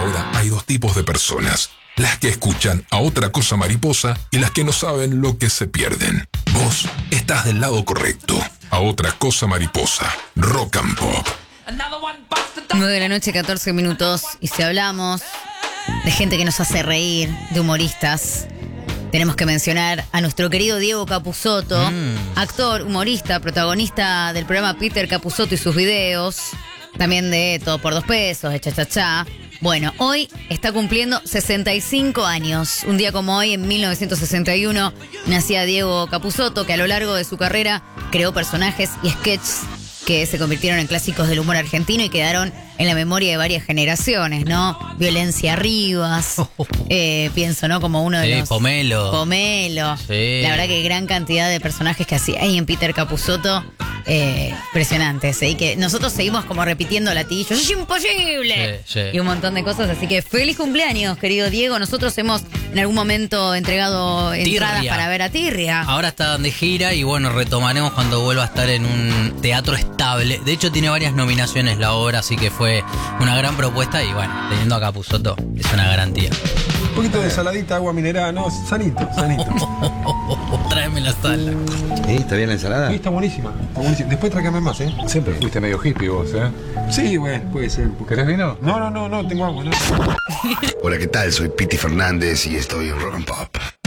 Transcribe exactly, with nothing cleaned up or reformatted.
ahora hay dos tipos de personas. Las que escuchan a Otra Cosa Mariposa y las que no saben lo que se pierden. Vos estás del lado correcto. A Otra Cosa Mariposa. Rock and Pop. nueve de la noche, catorce minutos. Y si hablamos de gente que nos hace reír, de humoristas, tenemos que mencionar a nuestro querido Diego Capusotto, mm. actor, humorista, protagonista del programa Peter Capusotto y sus videos, también de Todo por dos pesos, de Cha Cha Cha. Bueno, hoy está cumpliendo sesenta y cinco años. Un día como hoy, en mil novecientos sesenta y uno, nacía Diego Capusotto, que a lo largo de su carrera creó personajes y sketches que se convirtieron en clásicos del humor argentino y quedaron en la memoria de varias generaciones, ¿no? Violencia Rivas, eh, pienso, ¿no? Como uno de sí, los... Pomelo. Pomelo. Sí. La verdad que gran cantidad de personajes que hacía ahí en Peter Capusotto, eh, impresionantes, ¿eh? Y que nosotros seguimos como repitiendo latillos, ¡es imposible! Sí, sí. Y un montón de cosas, así que feliz cumpleaños, querido Diego. Nosotros hemos en algún momento entregado entradas Tirria. para ver a Tirria. Ahora está de gira y bueno, retomaremos cuando vuelva a estar en un teatro estable. De hecho, tiene varias nominaciones la obra, así que fue una gran propuesta y bueno, teniendo a Capusotto es una garantía. Un poquito de saladita, agua mineral, no, sanito, sanito. Tráeme la sala. ¿Sí? ¿Está bien la ensalada? Sí, está buenísima, está buenísima. Después tráigame más, ¿eh? Siempre fuiste medio hippie vos, ¿eh? Sí, bueno, puede ser. ¿Querés vino? No, no, no, no, tengo agua, ¿no? Hola, ¿qué tal? Soy Piti Fernández y estoy en Rock and Pop.